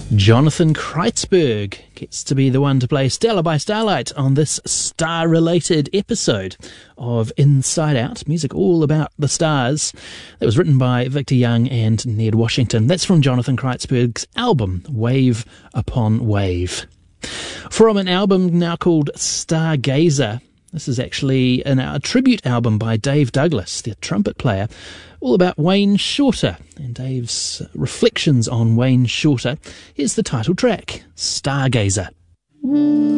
Jonathan Kreitzberg gets to be the one to play Stella by Starlight on this star-related episode of Inside Out, music all about the stars. That was written by Victor Young and Ned Washington. That's from Jonathan Kreitzberg's album, Wave Upon Wave. From an album now called Stargazer, this is actually a tribute album by Dave Douglas, the trumpet player, all about Wayne Shorter and Dave's reflections on Wayne Shorter. Here's the title track, Stargazer.